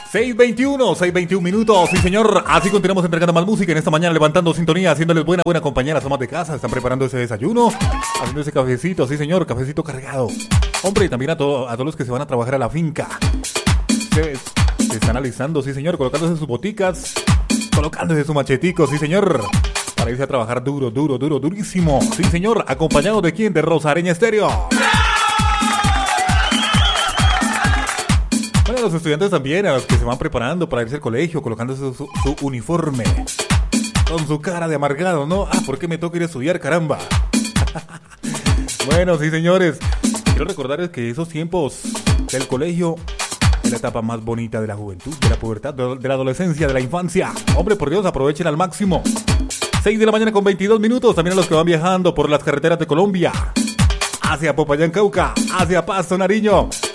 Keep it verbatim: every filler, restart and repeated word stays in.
seis veintiuno, seis veintiuno minutos, sí señor, así continuamos entregando más música en esta mañana, levantando sintonía, haciéndoles buena, buena compañía a las amas de casa, están preparando ese desayuno, haciendo ese cafecito, sí señor, cafecito cargado. Hombre, y también a, todo, a todos los que se van a trabajar a la finca, ustedes se están alistando, sí señor, colocándose sus boticas, colocándose su machetico, sí señor, para irse a trabajar duro, duro, duro, durísimo, sí señor, acompañado de quién, de Rosareña Estéreo. Bueno, a los estudiantes también, a los que se van preparando para irse al colegio, colocándose su, su uniforme, con su cara de amargado, ¿no? Ah, ¿por qué me toca ir a estudiar, caramba? Bueno, sí, señores, quiero recordarles que esos tiempos del colegio es la etapa más bonita de la juventud, de la pubertad, de la adolescencia, de la infancia. Hombre, por Dios, aprovechen al máximo. seis de la mañana con veintidós minutos, también a los que van viajando por las carreteras de Colombia, hacia Popayán, Cauca, hacia Pasto, Nariño.